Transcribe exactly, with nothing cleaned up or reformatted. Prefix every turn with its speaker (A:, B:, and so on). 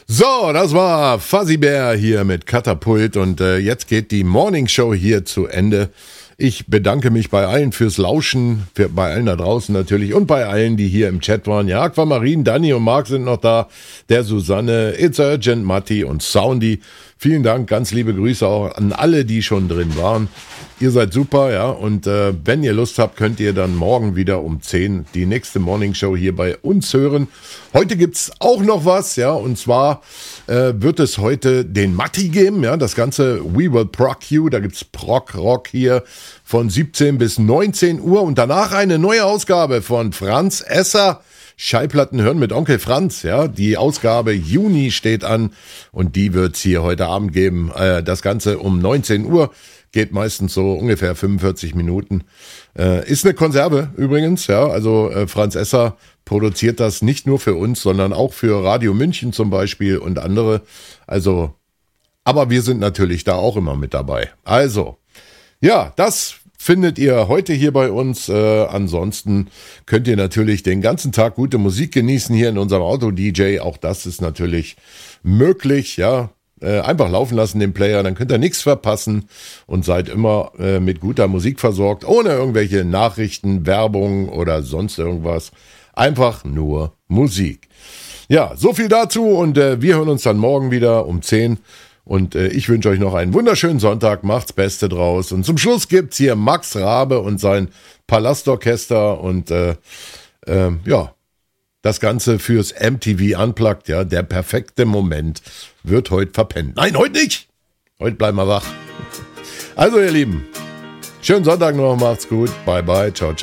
A: So, das war Fuzzy Bear hier mit Katapult und äh, jetzt geht die Morning Show hier zu Ende. Ich bedanke mich bei allen fürs Lauschen, für, bei allen da draußen natürlich und bei allen, die hier im Chat waren. Ja, Aquamarin, Dani und Marc sind noch da, der Susanne, It's Urgent, Matti und Soundy. Vielen Dank, ganz liebe Grüße auch an alle, die schon drin waren. Ihr seid super, ja, und äh, wenn ihr Lust habt, könnt ihr dann morgen wieder um zehn die nächste Morning Show hier bei uns hören. Heute gibt's auch noch was, ja, und zwar äh, wird es heute den Matti geben, ja, das ganze We Will Proc You, da gibt's Proc Rock hier von siebzehn bis neunzehn Uhr und danach eine neue Ausgabe von Franz Esser. Schallplatten hören mit Onkel Franz, ja, die Ausgabe Juni steht an und die wird's hier heute Abend geben. Äh, das Ganze um neunzehn Uhr, geht meistens so ungefähr fünfundvierzig Minuten. Äh, ist eine Konserve übrigens, ja, also äh, Franz Esser produziert das nicht nur für uns, sondern auch für Radio München zum Beispiel und andere. Also, aber wir sind natürlich da auch immer mit dabei. Also, ja, das findet ihr heute hier bei uns. Äh, ansonsten könnt ihr natürlich den ganzen Tag gute Musik genießen hier in unserem Auto-D J. Auch das ist natürlich möglich, ja. Äh, einfach laufen lassen den Player, dann könnt ihr nichts verpassen und seid immer äh, mit guter Musik versorgt, ohne irgendwelche Nachrichten, Werbung oder sonst irgendwas. Einfach nur Musik. Ja, so viel dazu und äh, wir hören uns dann morgen wieder um zehn. Und äh, ich wünsche euch noch einen wunderschönen Sonntag, macht's Beste draus. Und zum Schluss gibt's hier Max Rabe und sein Palastorchester und äh, äh, ja, das Ganze fürs M T V Unplugged, ja, der perfekte Moment wird heute verpennt. Nein, heute nicht! Heute bleiben wir wach. Also ihr Lieben, schönen Sonntag noch, macht's gut, bye bye, ciao, ciao.